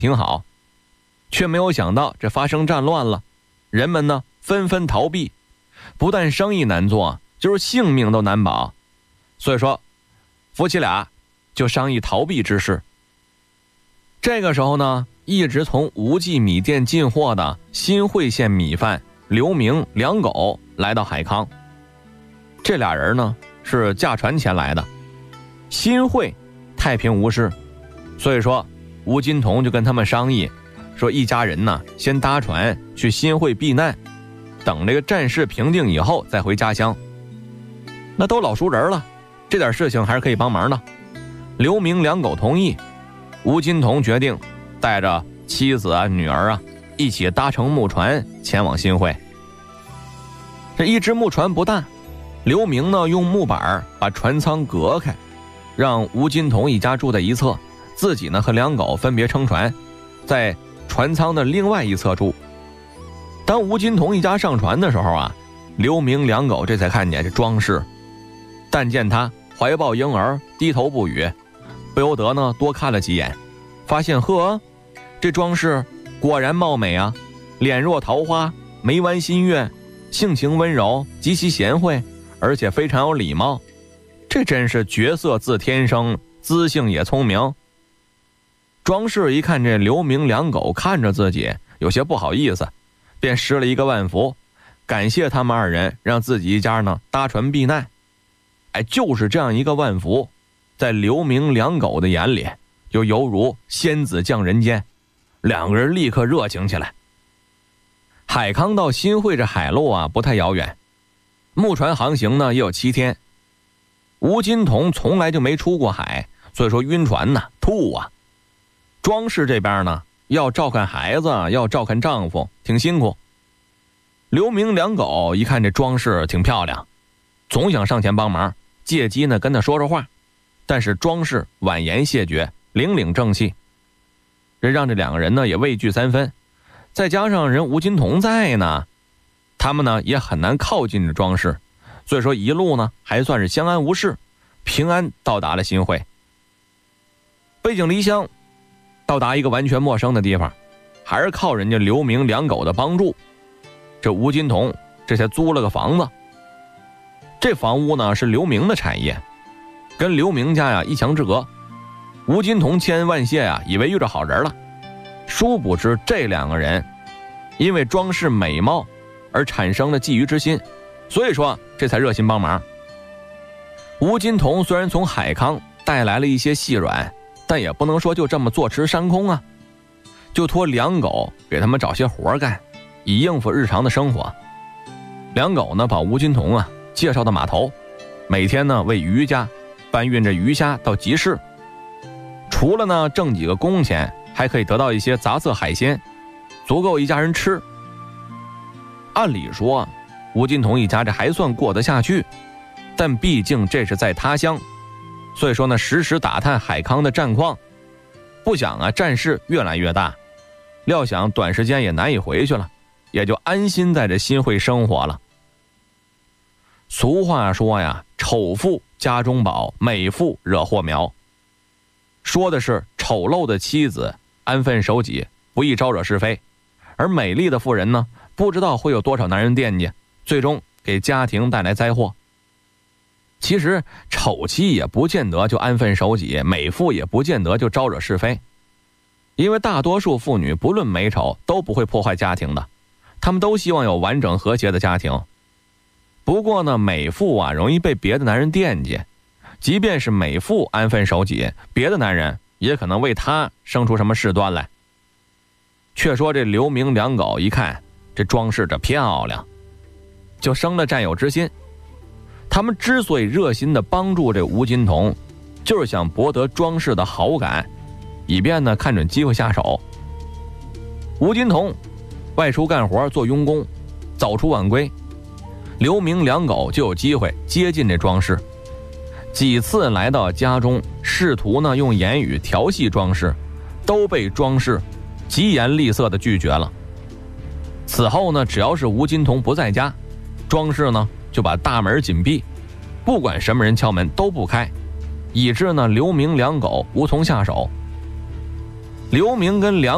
挺好，却没有想到这发生战乱了，人们呢纷纷逃避，不但生意难做，就是性命都难保。所以说夫妻俩就商议逃避之事。这个时候呢，一直从无忌米店进货的新会县米饭刘明、梁狗来到海康。这俩人呢是驾船前来的。新会太平无事，所以说吴金童就跟他们商议，说一家人呢先搭船去新会避难，等这个战事平定以后再回家乡。那都老熟人了，这点事情还是可以帮忙的。刘明、梁狗同意，吴金童决定带着妻子啊、女儿啊一起搭乘木船前往新会。这一只木船不大，刘明呢用木板把船舱隔开，让吴金童一家住在一侧，自己呢和梁狗分别撑船，在船舱的另外一侧住。当吴金童一家上船的时候啊，刘明、梁狗这才看见这庄氏，但见他怀抱婴儿，低头不语，不由得呢多看了几眼，发现呵，这庄氏果然貌美啊，脸若桃花，眉弯新月，性情温柔，极其贤惠，而且非常有礼貌，这真是绝色自天生，姿性也聪明。庄氏一看这刘明、梁狗看着自己，有些不好意思，便施了一个万福，感谢他们二人让自己一家呢搭船避难。就是这样一个万福，在刘明、梁狗的眼里就犹如仙子降人间，两个人立刻热情起来。海康到新会这海路啊不太遥远，木船航行呢也有7天。吴金童从来就没出过海，所以说晕船呢吐啊。庄氏这边呢要照看孩子，要照看丈夫，挺辛苦。刘明、梁狗一看这庄氏挺漂亮，总想上前帮忙，借机呢跟他说说话，但是庄氏婉言谢绝，领领正气，这让这两个人呢也畏惧3分。再加上人吴金童在呢，他们呢也很难靠近这庄氏，所以说一路呢还算是相安无事，平安到达了新会。背井离乡，到达一个完全陌生的地方，还是靠人家刘明、梁狗的帮助，这吴金童这才租了个房子。这房屋呢是刘明的产业，跟刘明家呀一墙之隔。吴金童千恩万谢呀，以为遇着好人了，殊不知这两个人因为庄氏美貌而产生了觊觎之心，所以说这才热心帮忙。吴金童虽然从海康带来了一些细软，但也不能说就这么坐吃山空啊，就托梁狗给他们找些活干，以应付日常的生活。梁狗呢把吴金童啊介绍到码头，每天呢为渔家搬运着鱼虾到集市，除了呢挣几个工钱，还可以得到一些杂色海鲜，足够一家人吃。按理说吴金童一家这还算过得下去，但毕竟这是在他乡，所以说呢时时打探海康的战况，不想啊战事越来越大，料想短时间也难以回去了，也就安心在这新会生活了。俗话说呀，丑妇家中宝，美妇惹祸苗，说的是丑陋的妻子安分守己，不易招惹是非，而美丽的妇人呢，不知道会有多少男人惦记，最终给家庭带来灾祸。其实丑妻也不见得就安分守己，美妇也不见得就招惹是非，因为大多数妇女不论美丑都不会破坏家庭的，她们都希望有完整和谐的家庭。不过呢，美妇啊容易被别的男人惦记，即便是美妇安分守己，别的男人也可能为她生出什么事端来。却说这刘明、梁狗一看这庄氏这漂亮，就生了占有之心。他们之所以热心的帮助这吴金童，就是想博得庄氏的好感，以便呢看准机会下手。吴金童外出干活做佣工，早出晚归，刘明、梁狗就有机会接近这庄氏，几次来到家中，试图呢用言语调戏庄氏，都被庄氏疾言厉色的拒绝了。此后呢，只要是吴金童不在家，庄氏呢就把大门紧闭，不管什么人敲门都不开，以致呢刘明、梁狗无从下手。刘明跟梁